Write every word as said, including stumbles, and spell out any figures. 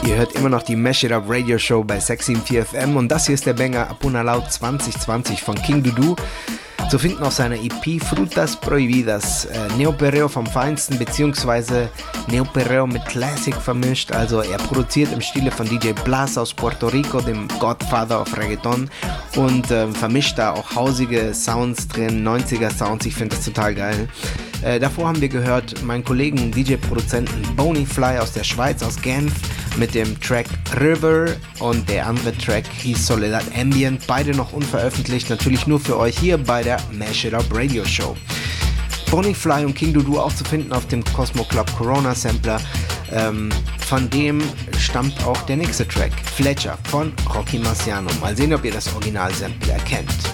Ihr hört immer noch die Mash It Up Radio Show bei sechs sieben vier F M und das hier ist der Banger Apuna Laut zwanzig zwanzig von King Dudu. Zu finden auf seiner E P Frutas Prohibidas. Äh, Neoperreo vom Feinsten, beziehungsweise Neoperreo mit Classic vermischt. Also er produziert im Stile von D J Blas aus Puerto Rico, dem Godfather of Reggaeton, und äh, vermischt da auch hausige Sounds drin, neunziger Sounds. Ich finde das total geil. Äh, davor haben wir gehört meinen Kollegen D J-Produzenten Boneyfly aus der Schweiz, aus Genf, mit dem Track River, und der andere Track hieß Soledad Ambient, beide noch unveröffentlicht, natürlich nur für euch hier bei der Mash It Up Radio Show. Boneyfly und King Dudu auch zu finden auf dem Cosmo Club Corona Sampler, ähm, von dem stammt auch der nächste Track, Fletcher von Rocky Marciano. Mal sehen, ob ihr das Original-Sample erkennt.